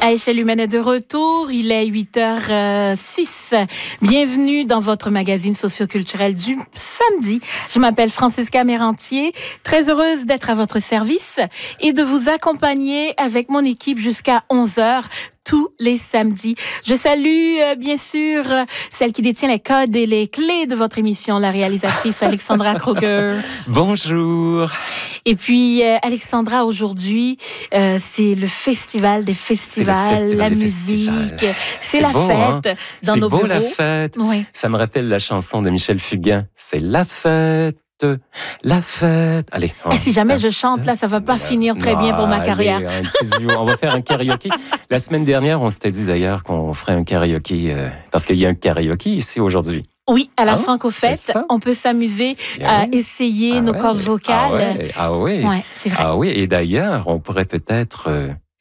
À Échelle humaine est de retour, il est 8h06. Bienvenue dans votre magazine socioculturel du samedi. Je m'appelle Francisca Mérantier, très heureuse d'être à votre service et de vous accompagner avec mon équipe jusqu'à 11h. Tous les samedis. Je salue, bien sûr, celle qui détient les codes et les clés de votre émission, la réalisatrice Alexandra Kroger. Bonjour. Et puis, Alexandra, aujourd'hui, c'est le festival des festivals, la musique. C'est la beau, fête dans nos bureaux. C'est beau, la fête. Oui. Ça me rappelle la chanson de Michel Fugain. C'est la fête. La fête. Allez. Si jamais je chante, là, ça va pas finir très bien pour ma carrière. Allez, un petit duo. On va faire un karaoké. La semaine dernière, on s'était dit d'ailleurs qu'on ferait un karaoké, parce qu'il y a un karaoké ici aujourd'hui. Oui, à la Franco-Fête, on peut s'amuser à essayer nos cordes vocales. Ah oui. Ouais, c'est vrai. Ah oui, et d'ailleurs, on pourrait peut-être